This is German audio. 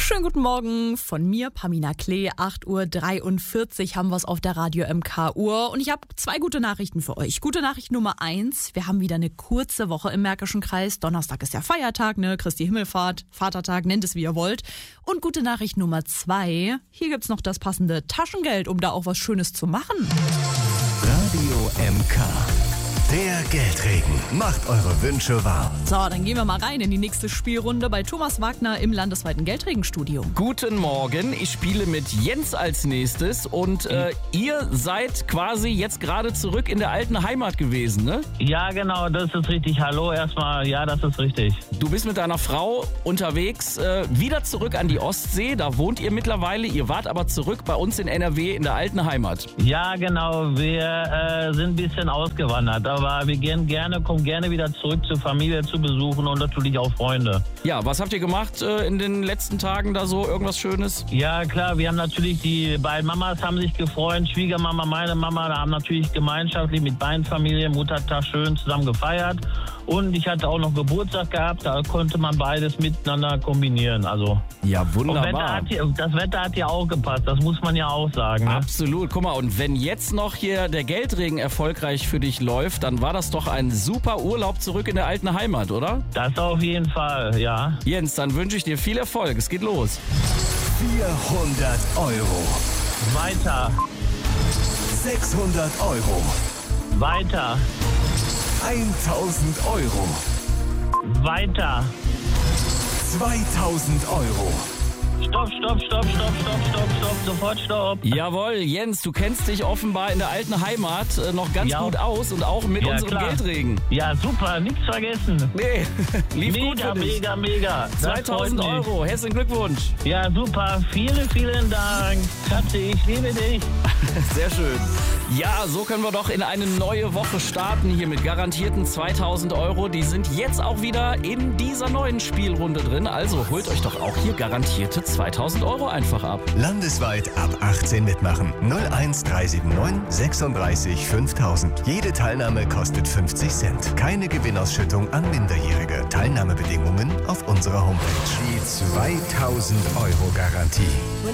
Schönen guten Morgen von mir, Pamina Klee. 8:43 Uhr haben wir es auf der Radio MK-Uhr. Und ich habe 2 gute Nachrichten für euch. Gute Nachricht Nummer 1, wir haben wieder eine kurze Woche im Märkischen Kreis. Donnerstag ist ja Feiertag, ne? Christi Himmelfahrt, Vatertag, nennt es wie ihr wollt. Und gute Nachricht Nummer 2, hier gibt's noch das passende Taschengeld, um da auch was Schönes zu machen. Radio MK. Der Geldregen macht eure Wünsche wahr. So, dann gehen wir mal rein in die nächste Spielrunde bei Thomas Wagner im landesweiten Geldregenstudio. Guten Morgen, ich spiele mit Jens als nächstes und ihr seid quasi jetzt gerade zurück in der alten Heimat gewesen, ne? Ja, genau, das ist richtig. Hallo erstmal, ja, das ist richtig. Du bist mit deiner Frau unterwegs, wieder zurück an die Ostsee, da wohnt ihr mittlerweile, ihr wart aber zurück bei uns in NRW in der alten Heimat. Ja, genau, wir sind ein bisschen ausgewandert, aber wir kommen gerne wieder zurück zur Familie zu besuchen und natürlich auch Freunde. Ja, was habt ihr gemacht in den letzten Tagen da so, irgendwas Schönes? Ja, klar, wir haben natürlich, die beiden Mamas haben sich gefreut, Schwiegermama, meine Mama, da haben natürlich gemeinschaftlich mit beiden Familien Muttertag schön zusammen gefeiert. Und ich hatte auch noch Geburtstag gehabt, da konnte man beides miteinander kombinieren. Also. Ja, wunderbar. Das Wetter hat ja auch gepasst, das muss man ja auch sagen. Ne? Absolut, guck mal, und wenn jetzt noch hier der Geldregen erfolgreich für dich läuft, dann war das doch ein super Urlaub zurück in der alten Heimat, oder? Das auf jeden Fall, ja. Jens, dann wünsche ich dir viel Erfolg, es geht los. 400 Euro. Weiter. 600 Euro. Weiter. 1000 Euro. Weiter. 2000 Euro. Stopp, sofort stopp. Jawohl, Jens, du kennst dich offenbar in der alten Heimat noch ganz gut aus und auch mit unserem klar. Geldregen. Ja, super, nichts vergessen. Nee, lief gut für dich. Mega. 2000 Euro, herzlichen Glückwunsch. Ja, super, vielen Dank. Schatzi, ich liebe dich. Sehr schön. Ja, so können wir doch in eine neue Woche starten hier mit garantierten 2000 Euro. Die sind jetzt auch wieder in dieser neuen Spielrunde drin. Also holt euch doch auch hier garantierte 2000 Euro einfach ab. Landesweit ab 18 mitmachen. 01379 36 5000. Jede Teilnahme kostet 50 Cent. Keine Gewinnausschüttung an Minderjährige. Teilnahmebedingungen auf unserer Homepage. Die 2000 Euro Garantie.